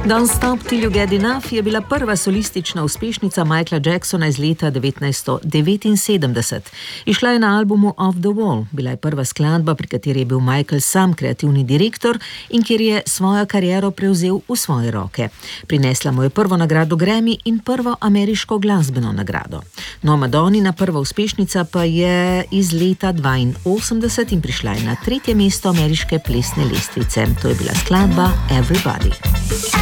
Don't Stop Till You Get Enough je bila prva solistična uspešnica Michaela Jacksona iz leta 1979. Išla je na albumu Off the Wall. Bila je prva skladba, pri kateri je bil Michael sam kreativni direktor in kjer je svojo kariero prevzel v svoje roke. Prinesla mu je prvo nagrado Grammy in prvo ameriško glasbeno nagrado. No, Madonnina prva uspešnica pa je iz leta 82 in prišla je na 3. mesto ameriške plesne lestvice. To je bila skladba Everybody.